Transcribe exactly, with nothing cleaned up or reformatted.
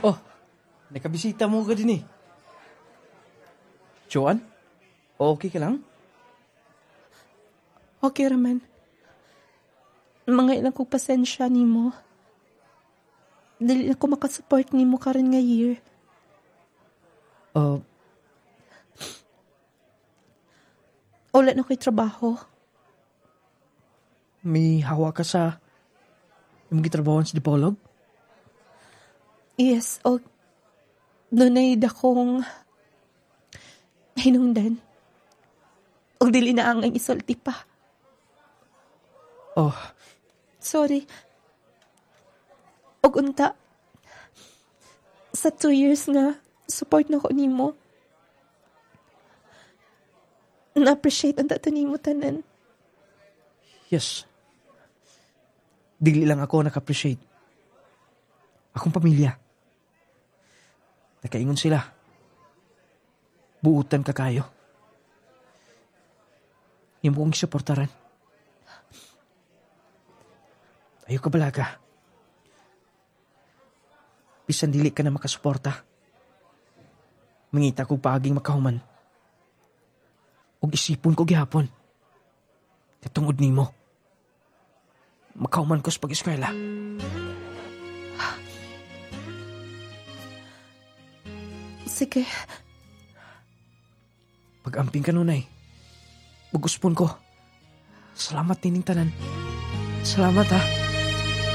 Oh, nakabisita mo ka din eh. Joan? Okay ka lang? Okay raman. Mga ilang kong pasensya ni mo. Dili na ko makasupport ni mo karon nga year. Uh, Wala na ko'y trabaho. may hawa ka sa yung gitrabahoan sa Dipolog? Yes, o dunay dakong hinungdan. O dili na ang isulti pa. Oh, Sorry. Og unta, sa two years nga, support na ko nimo. Na-appreciate ang tato nimo tanan. yes. Dili lang ako naka-appreciate. Akong pamilya. Nakaingon sila. Buutan ka kayo. Yung kong suportaran. Ayaw ka balaga. Bisan dili ka na makasuporta. Mangita kong paaging makahuman. Og isipon ko gihapon. Katungod nimo. Makahuman ko sa pag-eskwela. Sige. Pag-amping ka nunay. Buguspon ko. Salamat nining tanan. Salamat ha.